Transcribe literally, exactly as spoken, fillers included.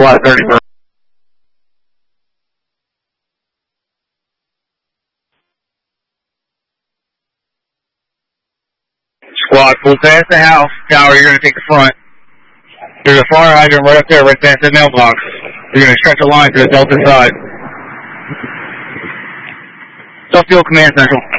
squad thirty-first. Squad, pull past the house. Tower, you're going to take the front. There's a fire hydrant right up there, right past the mailbox. You're going to stretch a line to the Delta side. Southfield Command Central.